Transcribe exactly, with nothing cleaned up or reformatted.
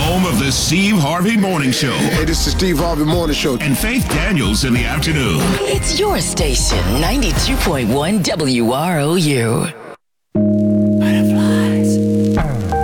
home of the Steve Harvey Morning Show. Hey, this is Steve Harvey Morning Show. And Faith Daniels in the afternoon. It's your station, ninety-two point one W R O U.